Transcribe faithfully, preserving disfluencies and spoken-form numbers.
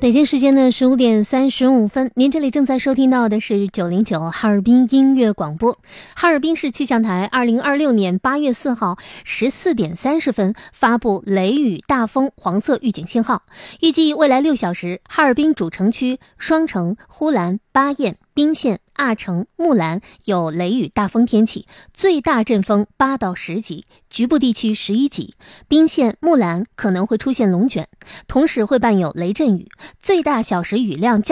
北京时间的十五点三十五分，您这里正在收听到的是九零九哈尔滨音乐广播。哈尔滨市气象台二零二六年八月四号十四点三十分发布雷雨大风黄色预警信号，预计未来六小时，哈尔滨主城区、双城、呼兰、巴彦、彬县、阿城、木兰有雷雨大风天气，最大阵风八到十级，局部地区十一级。彬县、木兰可能会出现龙卷，同时会伴有雷阵雨，最大小时雨量降